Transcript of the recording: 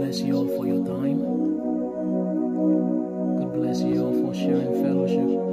bless you all for your time. God bless you all for sharing fellowship.